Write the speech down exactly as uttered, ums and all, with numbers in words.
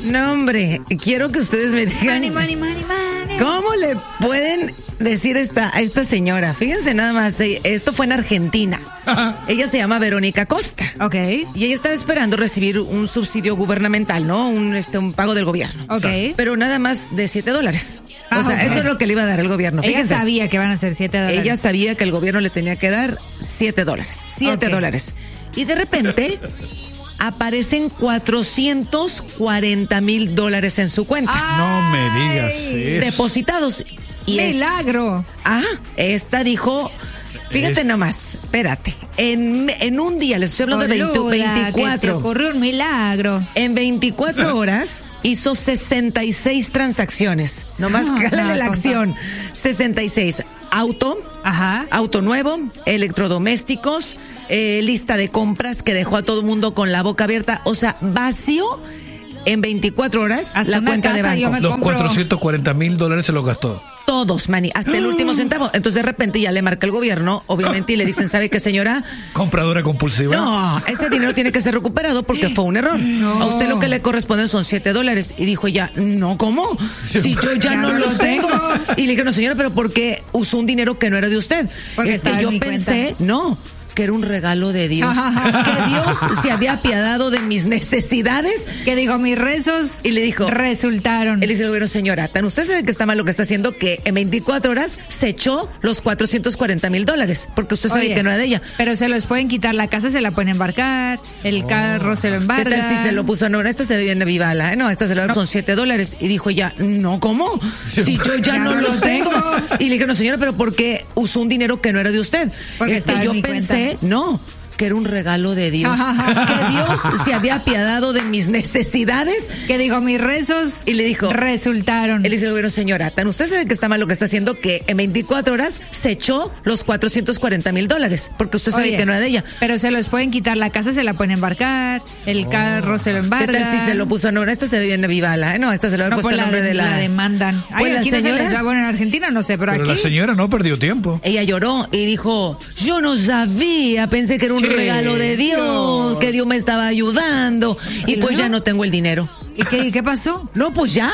No, hombre, quiero que ustedes me digan. Money, money, money, money. ¿Cómo le pueden decir esta, a esta señora? Fíjense nada más, esto fue en Argentina. Ella se llama Verónica Costa. Ok. Y ella estaba esperando recibir un subsidio gubernamental, ¿no? Un, este, un pago del gobierno. Ok. Pero nada más de siete dólares. Ah, o sea, okay. Eso es lo que le iba a dar el gobierno. Ella Fíjense. sabía que van a ser siete dólares. Ella sabía que el gobierno le tenía que dar siete dólares. siete Ok. dólares. Y de repente aparecen cuatrocientos cuarenta mil dólares en su cuenta. Ay, No me digas eso. Depositados. Y es- milagro. Ah, esta dijo, fíjate Es- nomás, espérate, en, en un día, les estoy hablando de veinte, Boluda, que te veinticuatro, ocurrió un milagro. en veinticuatro horas hizo sesenta y seis transacciones, nomás Ah, cálale no, la compa. acción, sesenta y seis, auto, Ajá. auto nuevo, electrodomésticos, eh, lista de compras que dejó a todo el mundo con la boca abierta, o sea, vació en veinticuatro horas Hasta la una cuenta de casa yo banco. me Los compro- cuatrocientos cuarenta mil dólares se los gastó. Todos, Manny, hasta el último centavo. Entonces de repente ya le marca el gobierno, obviamente, y le dicen, ¿sabe qué, señora? Compradora compulsiva. No, ese dinero tiene que ser recuperado porque fue un error. No. A usted lo que le corresponde son siete dólares. Y dijo ella, no, ¿cómo? Si yo ya, Ya no no los lo tengo. tengo. Y le dije, no, señora, pero ¿por qué usó un dinero que no era de usted? Porque Es estaba que en yo mi pensé, no, que era un regalo de Dios. Que Dios se había apiadado de mis necesidades. Que dijo, mis rezos Y le dijo, resultaron. Él dice, bueno, señora, tan usted sabe que está mal lo que está haciendo, que en veinticuatro horas se echó los cuatrocientos cuarenta mil dólares, porque usted sabe Oye, que no era de ella. Pero se los pueden quitar, la casa se la pueden embarcar, el carro se lo ¿Qué embargan. tal si se lo puso? No, esta se ve bien vivala, ¿eh? No, esta se lo son siete dólares. Y dijo ella, no, ¿cómo? Si yo ya, Ya no, no los los tengo. tengo. Y le dije, no, señora, pero ¿por qué usó un dinero que no era de usted? Porque Es estaba que en yo mi pensé, no, que era un regalo de Dios. Que Dios se había apiadado de mis necesidades. Que dijo, mis rezos Y le dijo, resultaron. Él dice, bueno, señora, tan usted sabe que está mal lo que está haciendo, que en veinticuatro horas se echó los cuatrocientos cuarenta mil dólares, porque usted sabe Oye, que no era de ella. Pero se los pueden quitar, la casa se la pueden embarcar, el carro se lo ¿Qué embargan. tal si se lo puso? No, esta se ve bien vivala, ¿eh? No, esta se lo había No, puesto pues el la, nombre de la... la demandan. Ay, Pues la aquí no se señora- les da, bueno, en Argentina no sé, pero, Pero aquí... la señora no perdió tiempo. Ella lloró y dijo, yo no sabía, pensé que era un Sí, regalo de Dios, Dios. que Dios me estaba ayudando, y pues ya no tengo el dinero. ¿Y qué, y qué pasó? No, pues ya,